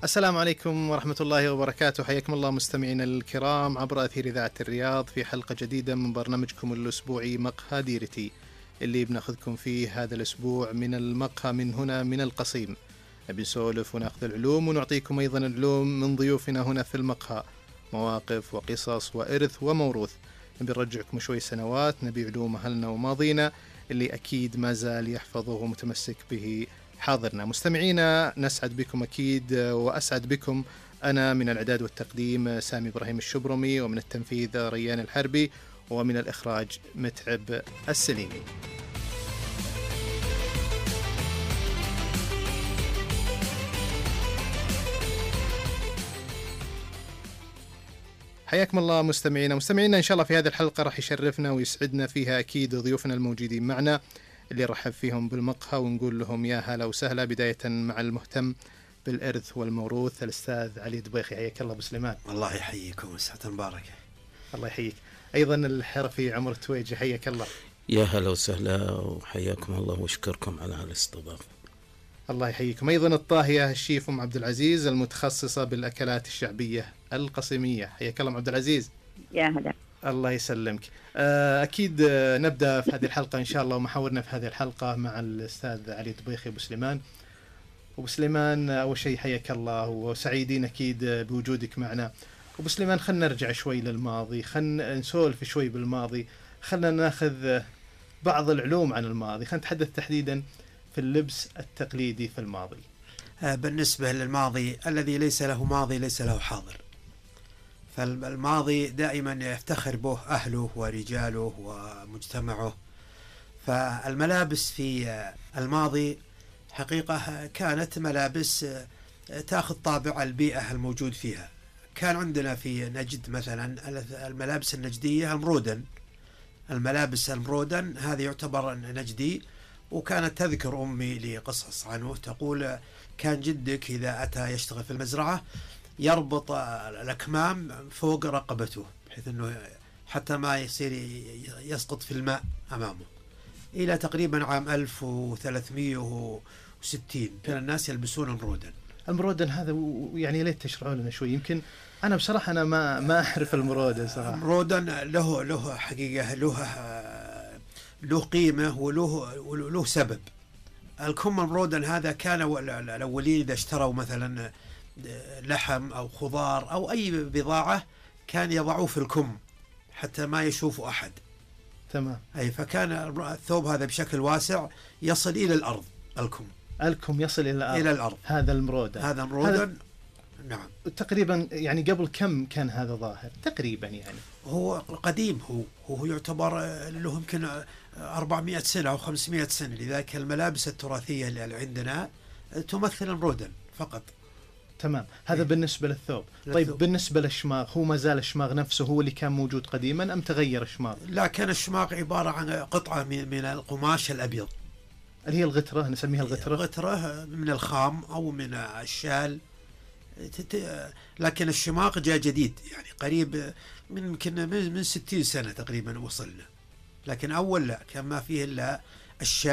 السلام عليكم ورحمة الله وبركاته. حياكم الله مستمعينا الكرام عبر أثير إذاعة الرياض في حلقة جديدة من برنامجكم الأسبوعي مقهى ديرتي، اللي بناخذكم فيه هذا الأسبوع من المقهى من هنا من القصيم. نبي نسولف وناخذ العلوم ونعطيكم أيضا العلوم من ضيوفنا هنا في المقهى، مواقف وقصص وإرث وموروث. نبي نرجعكم شوي سنوات، نبي علوم أهلنا وماضينا اللي أكيد ما زال يحفظه ومتمسك به حاضرنا. مستمعينا نسعد بكم أكيد، وأسعد بكم أنا. من الإعداد والتقديم سامي إبراهيم الشبرمي، ومن التنفيذ ريان الحربي، ومن الإخراج متعب السليمي. حياكم الله مستمعينا إن شاء الله في هذه الحلقة راح يشرفنا ويسعدنا فيها أكيد ضيوفنا الموجودين معنا اللي رحب فيهم بالمقهى، ونقول لهم يا هلا وسهلا. بداية مع المهتم بالإرث والموروث الأستاذ علي دبيخي. حياك الله أبو سليمان. الله يحييكم وسعة مباركة. الله يحييك. أيضا الحرفي عمر التويجي، حياك الله. يا هلا وسهلا وحياكم الله واشكركم على هالاستضافة. الله يحييكم. أيضا الطاهية الشيف أم عبد العزيز المتخصصة بالأكلات الشعبية القصيمية، حياك الله عبد العزيز. يا هلا. الله يسلمك. أكيد نبدأ في هذه الحلقة إن شاء الله، ومحاورنا في هذه الحلقة مع الأستاذ علي دبيخي أبو سليمان. أبو سليمان أول شيء حياك الله، وسعيدين أكيد بوجودك معنا. أبو سليمان خلنا نرجع شوي للماضي، خلنا نسولف شوي بالماضي، خلنا ناخذ بعض العلوم عن الماضي. خلنا نتحدث تحديدا في اللبس التقليدي في الماضي. بالنسبة للماضي الذي ليس له ماضي ليس له حاضر، فالماضي دائما يفتخر به أهله ورجاله ومجتمعه. فالملابس في الماضي حقيقة كانت ملابس تأخذ طابع البيئة الموجود فيها. كان عندنا في نجد مثلا الملابس النجدية الملابس المرودن هذه يعتبر نجدي. وكانت تذكر أمي لي قصص عنه، تقول كان جدك إذا أتى يشتغل في المزرعة يربط الأكمام فوق رقبته بحيث أنه حتى ما يصير يسقط في الماء أمامه. إلى تقريبا عام 1360 كان الناس يلبسون المرودن هذا يعني ليت تشرحوا لنا شوي. يمكن أنا بصراحة أنا ما أعرف المرودن صراحة. المرودن له حقيقة له قيمة وله سبب. الكم المرودن هذا كان الأولين إذا اشتروا مثلا لحم أو خضار أو أي بضاعة كان يضعوه في الكم حتى ما يشوفه أحد. تمام. أي فكان الثوب هذا بشكل واسع يصل إلى الأرض. الكم يصل إلى الأرض. هذا المرودن نعم. تقريبا يعني قبل كم كان هذا ظاهر تقريبا؟ يعني هو قديم، هو يعتبر له يمكن 400 سنة أو 500 سنة. لذلك الملابس التراثية اللي عندنا تمثل المرودن فقط. تمام. هذا بالنسبة للثوب. طيب بالنسبة للشماغ، هو ما زال الشماغ نفسه هو اللي كان موجود قديما أم تغير الشماغ؟ لا، كان الشماغ عبارة عن قطعة من القماش الأبيض اللي هي الغترة، نسميها الغترة من الخام أو من الشال. لكن الشماغ جاء جديد يعني قريب من 60 سنة تقريبا وصلنا. لكن أول لا، كان ما فيه إلا الشال